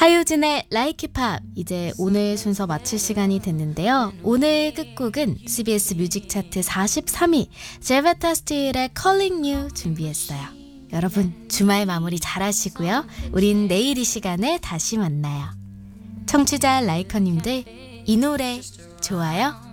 하효진의 Like It Pop 이제 오늘 순서 마칠 시간이 됐는데요. 오늘 끝곡은 CBS 뮤직 차트 43위 제베타 스틸의 Calling You 준비했어요. 여러분 주말 마무리 잘 하시고요. 우린 내일 이 시간에 다시 만나요. 청취자 라이커님들 이 노래 좋아요?